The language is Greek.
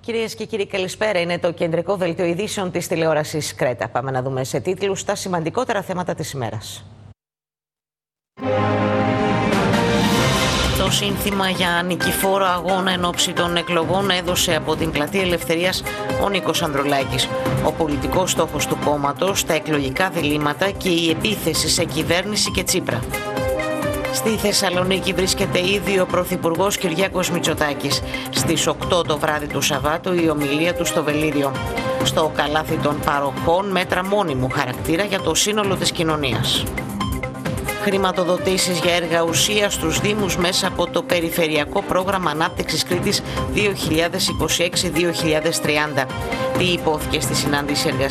Κυρίες και κύριοι, καλησπέρα. Είναι το κεντρικό δελτίο ειδήσεων της τηλεόρασης Κρέτα. Πάμε να δούμε σε τίτλους τα σημαντικότερα θέματα της ημέρας. Το σύνθημα για νικηφόρο αγώνα εν ώψη των εκλογών έδωσε από την Πλατεία Ελευθερίας ο Νίκος Ανδρουλάκης. Ο πολιτικός στόχος του κόμματος, τα εκλογικά διλήμματα και η επίθεση σε κυβέρνηση και Τσίπρα. Στη Θεσσαλονίκη βρίσκεται ήδη ο Πρωθυπουργός Κυριάκος Μητσοτάκης. Στις 8 το βράδυ του Σαββάτου η ομιλία του στο Βελίδιο. Στο καλάθι των παροχών μέτρα μόνιμου χαρακτήρα για το σύνολο της κοινωνίας. Χρηματοδοτήσεις για έργα ουσίας στους Δήμους μέσα από το Περιφερειακό Πρόγραμμα Ανάπτυξης Κρήτης 2026-2030. Τι υπόθηκε στη συνάντηση εργασίας